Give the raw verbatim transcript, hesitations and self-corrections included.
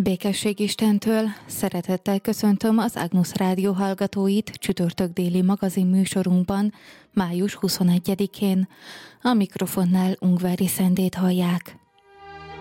Békesség Istentől, szeretettel köszöntöm az Agnus Rádió hallgatóit csütörtök déli magazin műsorunkban, május huszonegyedikén. A mikrofonnál Ungvári Szendét hallják.